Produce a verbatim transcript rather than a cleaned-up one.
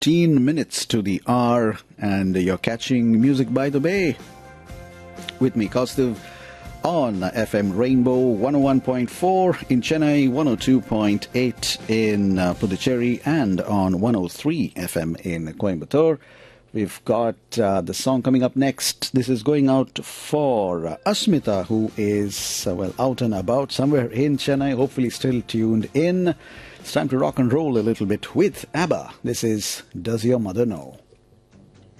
fourteen minutes to the hour, and you're catching Music by the Bay with me, Kaustav, on F M Rainbow one oh one point four in Chennai, one oh two point eight in uh, Puducherry, and on one oh three F M in Coimbatore. We've got uh, the song coming up next. This is going out for uh, Asmita, who is, uh, well, out and about somewhere in Chennai, hopefully still tuned in. It's time to rock and roll a little bit with ABBA. This is Does Your Mother Know?